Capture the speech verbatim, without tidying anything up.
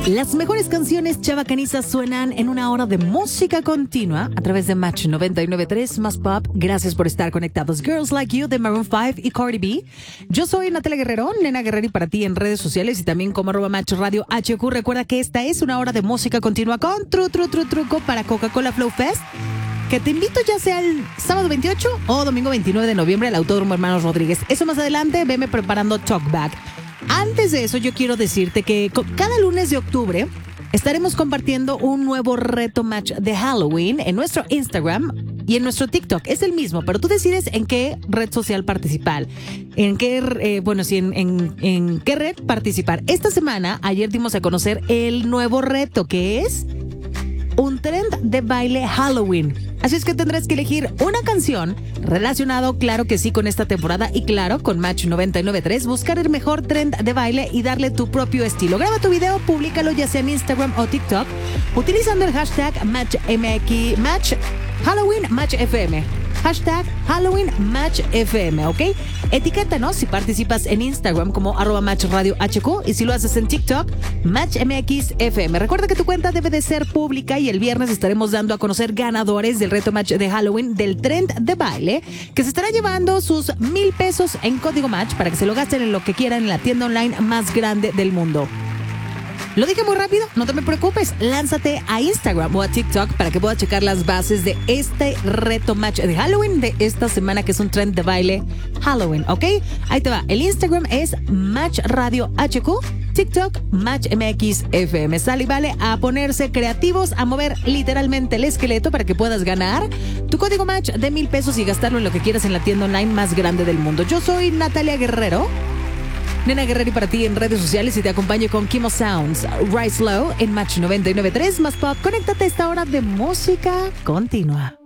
Las mejores canciones chabacanizas suenan en una hora de música continua a través de Match noventa y nueve punto tres más Pop. Gracias por estar conectados. Girls Like You de Maroon cinco y Cardi B. Yo soy Natalia Guerrero, Nena Guerrero, y para ti en redes sociales y también como arroba Match Radio H Q. Recuerda que esta es una hora de música continua con tru, tru, tru, truco para Coca-Cola Flow Fest, que te invito ya sea el sábado veintiocho o domingo veintinueve de noviembre al Autódromo Hermanos Rodríguez. Eso más adelante, veme preparando Talkback. Antes de eso, yo quiero decirte que cada lunes de octubre estaremos compartiendo un nuevo reto match de Halloween en nuestro Instagram y en nuestro TikTok. Es el mismo, pero tú decides en qué red social participar. En qué, eh, bueno, sí, en, en, en qué red participar. Esta semana, ayer dimos a conocer el nuevo reto, que es un trend de baile Halloween. Así es que tendrás que elegir una canción relacionado, claro que sí, con esta temporada y claro, con Match noventa y nueve punto tres, buscar el mejor trend de baile y darle tu propio estilo. Graba tu video, públicalo ya sea en Instagram o TikTok utilizando el hashtag MatchMX, Match Halloween Match F M. Hashtag Halloween Match F M, ¿ok? Etiquétanos si participas en Instagram como arroba Match Radio H Q y si lo haces en TikTok, Match M X F M. Recuerda que tu cuenta debe de ser pública y el viernes estaremos dando a conocer ganadores del reto Match de Halloween del trend de baile, que se estará llevando sus mil pesos en código Match para que se lo gasten en lo que quieran en la tienda online más grande del mundo. Lo dije muy rápido, no te me preocupes, lánzate a Instagram o a TikTok para que puedas checar las bases de este reto match de Halloween de esta semana, que es un trend de baile Halloween, ¿ok? Ahí te va, el Instagram es Match Radio H Q, TikTok Match M X F M. Sale y vale a ponerse creativos, a mover literalmente el esqueleto para que puedas ganar tu código Match de mil pesos y gastarlo en lo que quieras en la tienda online más grande del mundo. Yo soy Natalia Guerrero, Nena Guerrero, y para ti en redes sociales, y te acompaño con Kimo Sounds, Rise Low en Match noventa y nueve punto tres más Pop. Conéctate a esta hora de música continua.